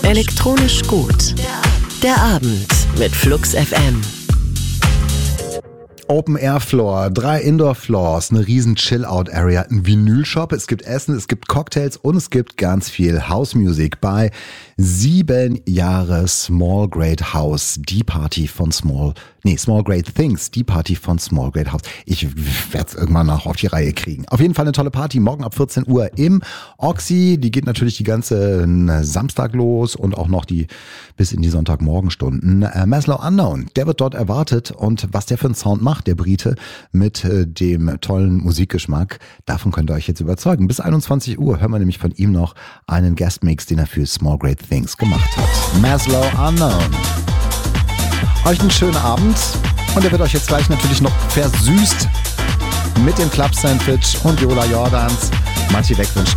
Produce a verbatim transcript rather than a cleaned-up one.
Elektronisch gut. Der Abend mit Flux F M. Open Air Floor, drei Indoor Floors, eine riesen Chill-Out Area, ein Vinylshop, es gibt Essen, es gibt Cocktails und es gibt ganz viel House Music bei sieben Jahre Small Great House, die Party von Small, nee, Small Great Things, die Party von Small Great House. Ich werde es irgendwann noch auf die Reihe kriegen. Auf jeden Fall eine tolle Party, morgen ab vierzehn Uhr im Oxy, die geht natürlich die ganze Samstag los und auch noch die bis in die Sonntagmorgenstunden. Äh, Maslow Unknown, der wird dort erwartet und was der für einen Sound macht, der Brite, mit äh, dem tollen Musikgeschmack, davon könnt ihr euch jetzt überzeugen. Bis einundzwanzig Uhr hören wir nämlich von ihm noch einen Guestmix, den er für Small Great Things gemacht hat. Maslow Unknown. Euch einen schönen Abend und er wird euch jetzt gleich natürlich noch versüßt mit dem Club Sandwich und Yola Jordans. Manche wegwünschen.